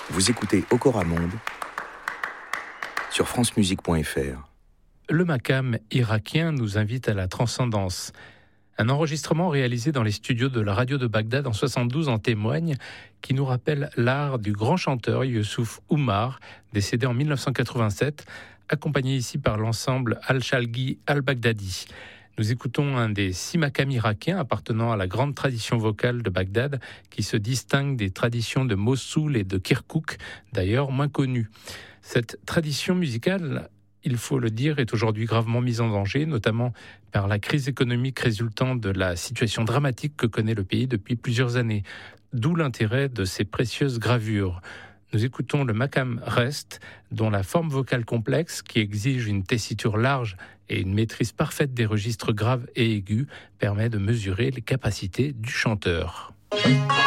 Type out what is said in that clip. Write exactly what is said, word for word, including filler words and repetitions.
Vous écoutez Okora Monde sur france musique point f r. Le makam irakien nous invite à la transcendance. Un enregistrement réalisé dans les studios de la radio de Bagdad en soixante-douze en témoigne, qui nous rappelle l'art du grand chanteur Youssouf Oumar, décédé en mille neuf cent quatre-vingt-sept, accompagné ici par l'ensemble Al-Shalghi Al-Baghdadi. Nous écoutons un des six makams irakiens appartenant à la grande tradition vocale de Bagdad, qui se distingue des traditions de Mossoul et de Kirkouk, d'ailleurs moins connues. Cette tradition musicale, il faut le dire, est aujourd'hui gravement mise en danger, notamment par la crise économique résultant de la situation dramatique que connaît le pays depuis plusieurs années. D'où l'intérêt de ces précieuses gravures. Nous écoutons le makam rest, dont la forme vocale complexe, qui exige une tessiture large et une maîtrise parfaite des registres graves et aigus, permet de mesurer les capacités du chanteur.